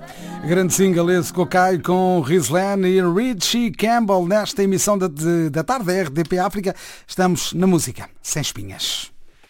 Grande single esse Kokai com Rislan e Richie Campbell nesta emissão da tarde da RDP África. Estamos na música, sem espinhas.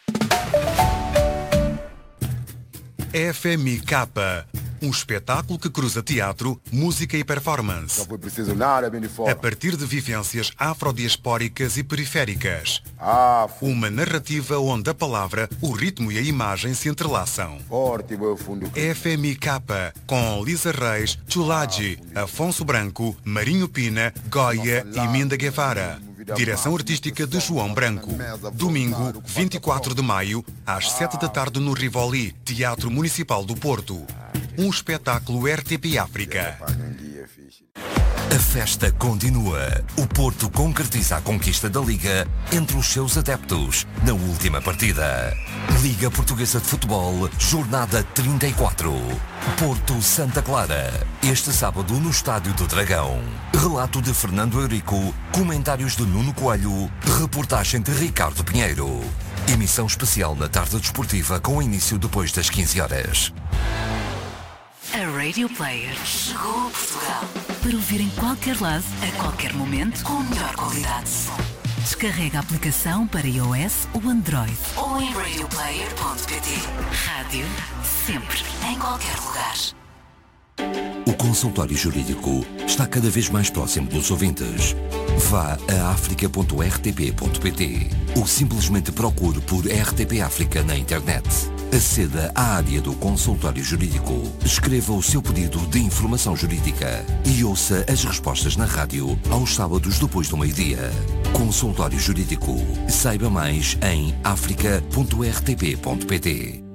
FMK, um espetáculo que cruza teatro, música e performance. Não foi preciso nada, bem de fora. A partir de vivências afrodiaspóricas e periféricas. Uma narrativa onde a palavra, o ritmo e a imagem se entrelaçam. Forte, meu fundo. FMK, com Lisa Reis, Chulaji, Afonso Branco, Marinho Pina, Goya e Minda Guevara. Direção artística de João Branco. Domingo, 24 de maio, às 7 da tarde no Rivoli, Teatro Municipal do Porto. Um espetáculo RTP África. A festa continua. O Porto concretiza a conquista da Liga entre os seus adeptos na última partida. Liga Portuguesa de Futebol, jornada 34. Porto Santa Clara. Este sábado no Estádio do Dragão. Relato de Fernando Eurico, comentários de Nuno Coelho, reportagem de Ricardo Pinheiro. Emissão especial na tarde desportiva com início depois das 15 horas. A Radio Player chegou a Portugal para ouvir em qualquer lado, a qualquer momento, com a melhor qualidade de som. Descarrega a aplicação para iOS ou Android ou em radioplayer.pt. Rádio sempre, em qualquer lugar. O consultório jurídico está cada vez mais próximo dos ouvintes. Vá a africa.rtp.pt ou simplesmente procure por RTP África na internet. Aceda à área do consultório jurídico, escreva o seu pedido de informação jurídica e ouça as respostas na rádio aos sábados depois do meio-dia. Consultório Jurídico. Saiba mais em africa.rtp.pt.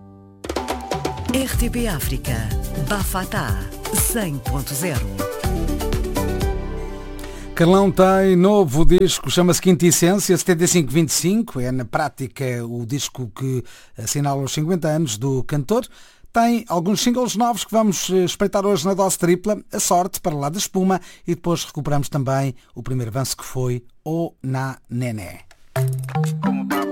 RTP África. Bafatá 100.0. Carlão tem novo disco, chama-se Quintessência 7525, é na prática o disco que assinala os 50 anos do cantor. Tem alguns singles novos que vamos espreitar hoje na dose tripla, A Sorte, Para Lá da Espuma, e depois recuperamos também o primeiro avanço que foi O Na Nené. Como